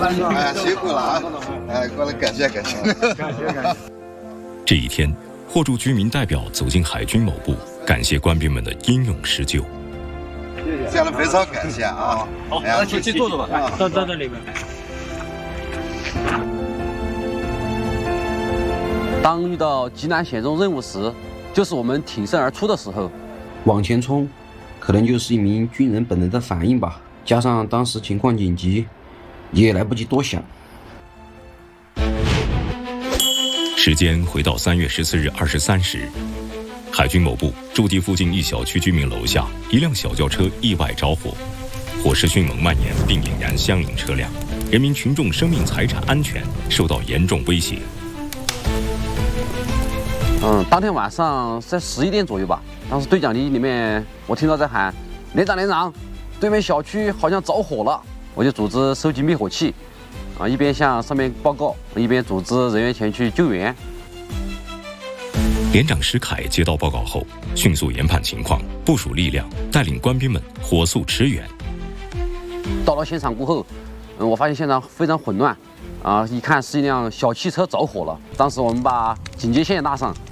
哎，辛苦了啊！哎，过来感谢。 这一天，货主居民代表走进海军某部，感谢官兵们的英勇施救。 真的非常感谢啊！ 好，那去坐坐吧，到这里面。 当遇到极难险中任务时，就是我们挺身而出的时候。 往前冲，可能就是一名军人本能的反应吧。加上当时情况紧急，也来不及多想。 时间回到3月14日23时，海军某部驻地附近一小区居民楼下，一辆小轿车意外着火，火势迅猛蔓延，并引燃相应车辆，人民群众生命财产安全受到严重威胁。 当天晚上在11点左右吧，当时对讲机里面我听到在喊“连长，对面小区好像着火了”，我就组织收集灭火器，一边向上面报告，一边组织人员前去救援。 连长石凯接到报告后，迅速研判情况，部署力量，带领官兵们火速驰援。 到了现场过后，我发现现场非常混乱，一看是一辆小汽车着火了。当时我们把警戒线拉上，